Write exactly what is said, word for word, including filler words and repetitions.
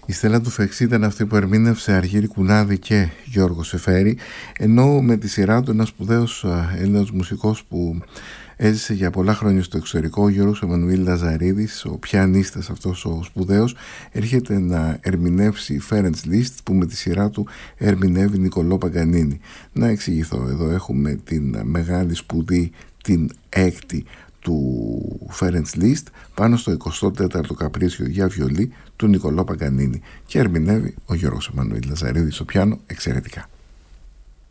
Η Στέλλα του Φεξί ήταν αυτή που ερμήνευσε Αργύρη Κουνάδη και Γιώργο Σεφέρη, ενώ με τη σειρά του ένας σπουδαίος Έλληνας μουσικός που έζησε για πολλά χρόνια στο εξωτερικό, ο Γιώργος Εμμανουήλ Λαζαρίδης, ο πιανίστας αυτός ο σπουδαίος, έρχεται να ερμηνεύσει Φέρεντς Λίστ, που με τη σειρά του ερμηνεύει Νικολό Παγκανίνη. Να εξηγηθώ, εδώ έχουμε την μεγάλη σπουδή, την έκτη του Φέρεντς Λίστ, πάνω στο εικοστό τέταρτο καπρίσιο για βιολί του Νικολό Παγκανίνη, και ερμηνεύει ο Γιώργος Εμμανουήλ Λαζαρίδης στο πιάνο εξαιρετικά.